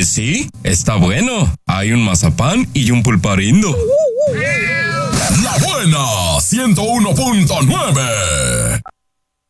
Pues sí, está bueno. Hay un mazapán y un pulparindo. La buena 101.9.